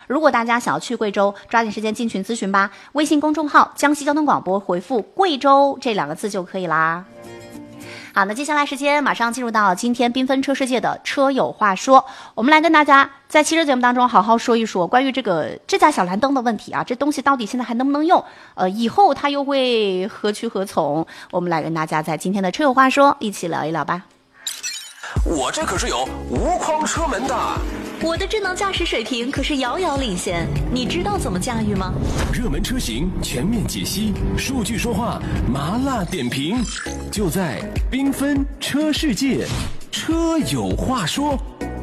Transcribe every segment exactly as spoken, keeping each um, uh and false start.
如果大家想要去贵州，抓紧时间进群咨询吧。微信公众号江西交通广播回复贵州这两个字就可以啦。好，那接下来时间马上进入到今天缤纷车世界的车友话说，我们来跟大家在汽车节目当中好好说一说关于这个这架小蓝灯的问题啊，这东西到底现在还能不能用？呃，以后它又会何去何从？我们来跟大家在今天的车友话说一起聊一聊吧。 我这可是有无框车门的， 我的智能驾驶水平可是遥遥领先，你知道怎么驾驭吗？ 热门车型全面解析，数据说话，麻辣点评，就在缤纷车世界，车有话说。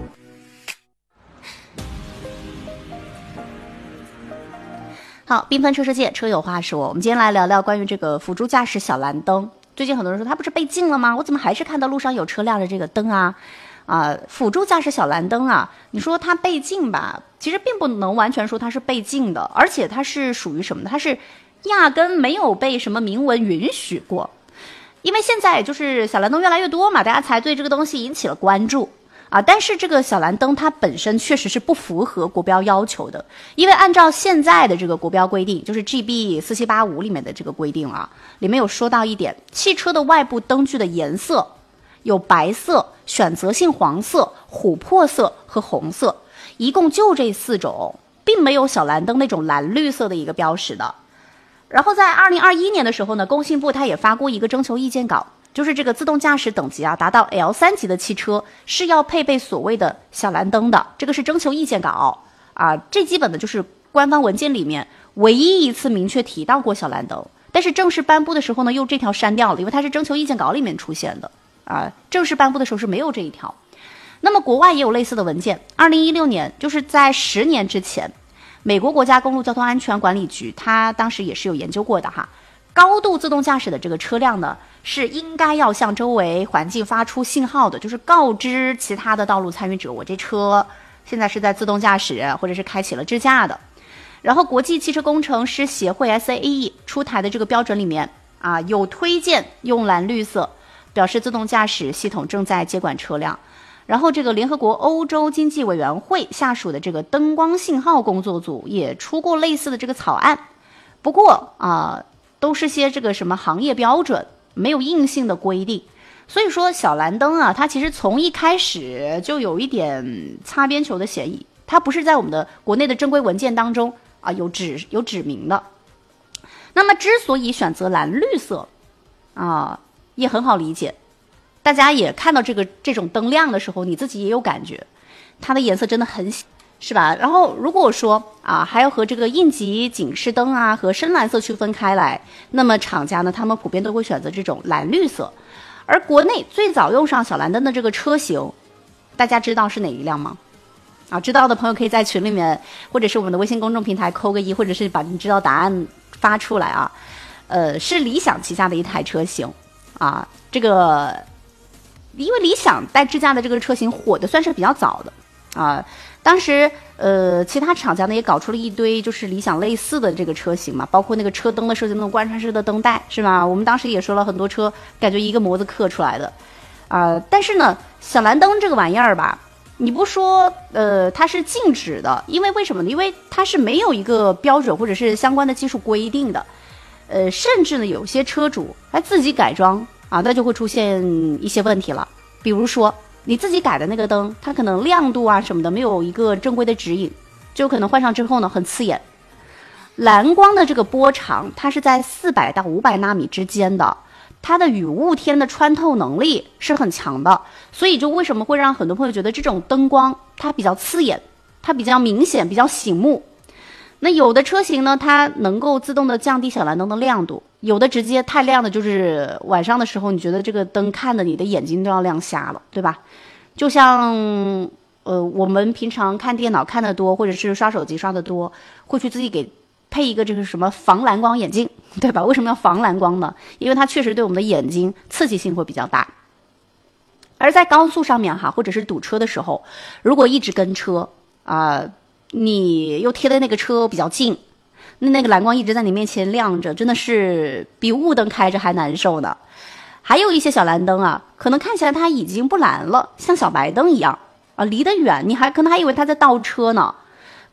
好，缤纷车世界，车有话说。我们今天来聊聊关于这个辅助驾驶小蓝灯。最近很多人说它不是被禁了吗？我怎么还是看到路上有车亮着这个灯啊？啊，辅助驾驶小蓝灯啊，你说它被禁吧，其实并不能完全说它是被禁的，而且它是属于什么呢？它是压根没有被什么明文允许过。因为现在就是小蓝灯越来越多嘛，大家才对这个东西引起了关注啊。但是这个小蓝灯它本身确实是不符合国标要求的，因为按照现在的这个国标规定，就是 G B 四七八五 里面的这个规定啊，里面有说到一点，汽车的外部灯具的颜色有白色、选择性黄色、琥珀色和红色，一共就这四种，并没有小蓝灯那种蓝绿色的一个标识的。然后在二零二一年的时候呢，工信部它也发过一个征求意见稿，就是这个自动驾驶等级啊达到 L 三 级的汽车是要配备所谓的小蓝灯的，这个是征求意见稿啊，这基本的就是官方文件里面唯一一次明确提到过小蓝灯，但是正式颁布的时候呢，又这条删掉了，因为它是征求意见稿里面出现的啊，正式颁布的时候是没有这一条。那么国外也有类似的文件，二零一六年，就是在十年之前，美国国家公路交通安全管理局它当时也是有研究过的哈，高度自动驾驶的这个车辆呢，是应该要向周围环境发出信号的，就是告知其他的道路参与者，我这车现在是在自动驾驶或者是开启了支架的。然后国际汽车工程师协会 S A E 出台的这个标准里面啊，有推荐用蓝绿色，表示自动驾驶系统正在接管车辆。然后这个联合国欧洲经济委员会下属的这个灯光信号工作组也出过类似的这个草案，不过啊，都是些这个什么行业标准，没有硬性的规定。所以说小蓝灯啊，它其实从一开始就有一点擦边球的嫌疑，它不是在我们的国内的正规文件当中啊有指有指明的。那么之所以选择蓝绿色啊，也很好理解。大家也看到这个这种灯亮的时候，你自己也有感觉，它的颜色真的很喜，是吧？然后如果说啊，还要和这个应急警示灯啊和深蓝色区分开来，那么厂家呢，他们普遍都会选择这种蓝绿色。而国内最早用上小蓝灯的这个车型，大家知道是哪一辆吗？啊，知道的朋友可以在群里面，或者是我们的微信公众平台扣个一，或者是把你知道答案发出来啊。呃，是理想旗下的一台车型啊，这个。因为理想带支架的这个车型火的算是比较早的啊，当时呃其他厂家呢也搞出了一堆就是理想类似的这个车型嘛，包括那个车灯的设计那种贯穿式的灯带是吧？我们当时也说了很多车感觉一个模子刻出来的啊，但是呢小蓝灯这个玩意儿吧，你不说呃它是禁止的，因为为什么呢？因为它是没有一个标准或者是相关的技术规定的，呃甚至呢有些车主还自己改装。啊，那就会出现一些问题了，比如说你自己改的那个灯，它可能亮度啊什么的没有一个正规的指引，就可能换上之后呢很刺眼。蓝光的这个波长，它是在四百到五百纳米之间的，它的雨雾天的穿透能力是很强的，所以就为什么会让很多朋友觉得这种灯光它比较刺眼，它比较明显，比较醒目。那有的车型呢，它能够自动的降低小蓝灯的亮度，有的直接太亮的，就是晚上的时候，你觉得这个灯看的你的眼睛都要亮瞎了，对吧？就像呃，我们平常看电脑看得多，或者是刷手机刷得多，会去自己给配一个这个什么防蓝光眼镜，对吧？为什么要防蓝光呢？因为它确实对我们的眼睛刺激性会比较大。而在高速上面哈，或者是堵车的时候，如果一直跟车啊。呃你又贴的那个车比较近，那那个蓝光一直在你面前亮着，真的是比雾灯开着还难受呢。还有一些小蓝灯啊，可能看起来它已经不蓝了，像小白灯一样啊，离得远你还可能还以为它在倒车呢。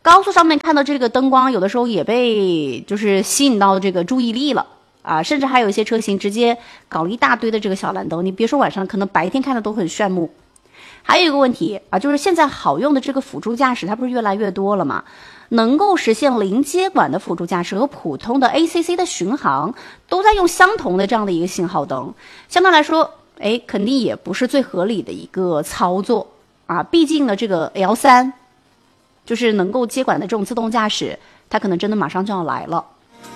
高速上面看到这个灯光，有的时候也被就是吸引到这个注意力了啊，甚至还有一些车型直接搞了一大堆的这个小蓝灯，你别说晚上，可能白天看的都很炫目。还有一个问题啊，就是现在好用的这个辅助驾驶，它不是越来越多了吗？能够实现零接管的辅助驾驶和普通的 A C C 的巡航，都在用相同的这样的一个信号灯，相对来说，哎，肯定也不是最合理的一个操作啊。毕竟呢，这个 L 三就是能够接管的这种自动驾驶，它可能真的马上就要来了。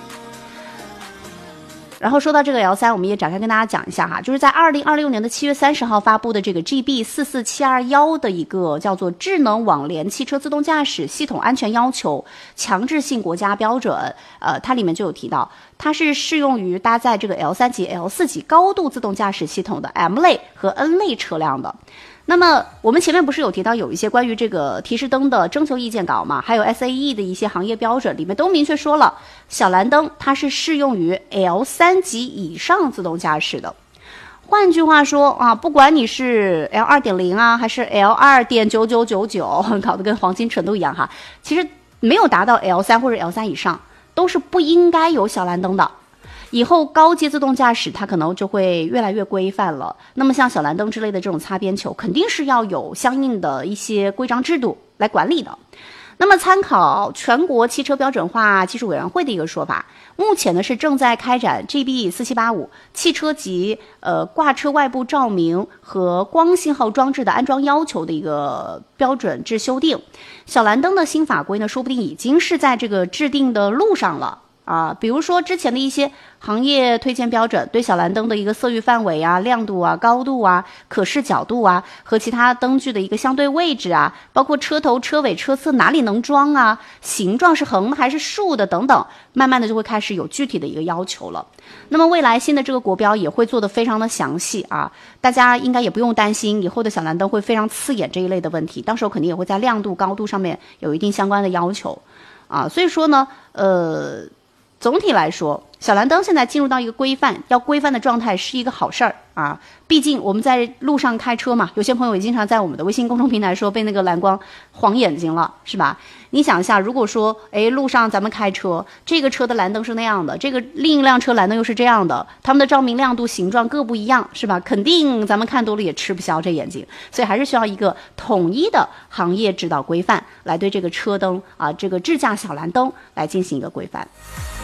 然后说到这个 L 三，我们也展开跟大家讲一下哈，就是在二零二六年的七月三十号发布的这个 G B 四四七二一的一个叫做智能网联汽车自动驾驶系统安全要求强制性国家标准，呃，它里面就有提到，它是适用于搭载这个 L 三级、L 四级高度自动驾驶系统的 M 类和 N 类车辆的。那么我们前面不是有提到有一些关于这个提示灯的征求意见稿嘛，还有 S A E 的一些行业标准里面都明确说了，小蓝灯它是适用于 L 三级以上自动驾驶的。换句话说啊，不管你是 L 二点零 啊，还是 L 二点九九九九，搞得跟黄金纯度一样哈，其实没有达到 L 三或者 L 三以上，都是不应该有小蓝灯的。以后高阶自动驾驶它可能就会越来越规范了，那么像小蓝灯之类的这种擦边球，肯定是要有相应的一些规章制度来管理的。那么参考全国汽车标准化技术委员会的一个说法，目前呢是正在开展 G B 四七八五汽车及呃挂车外部照明和光信号装置的安装要求的一个标准制修订。小蓝灯的新法规呢，说不定已经是在这个制定的路上了。啊，比如说之前的一些行业推荐标准，对小蓝灯的一个色域范围啊、亮度啊、高度啊、可视角度啊，和其他灯具的一个相对位置啊，包括车头、车尾、车侧哪里能装啊，形状是横的还是竖的等等，慢慢的就会开始有具体的一个要求了。那么未来新的这个国标也会做得非常的详细啊，大家应该也不用担心以后的小蓝灯会非常刺眼这一类的问题，到时候肯定也会在亮度、高度上面有一定相关的要求啊。所以说呢，呃。总体来说，小蓝灯现在进入到一个规范、要规范的状态是一个好事儿啊。毕竟我们在路上开车嘛，有些朋友也经常在我们的微信公众平台说被那个蓝光晃眼睛了，是吧？你想一下，如果说，哎，路上咱们开车，这个车的蓝灯是那样的，这个另一辆车蓝灯又是这样的，它们的照明亮度、形状各不一样，是吧？肯定咱们看多了也吃不消这眼睛，所以还是需要一个统一的行业指导规范来对这个车灯啊，这个智驾小蓝灯来进行一个规范。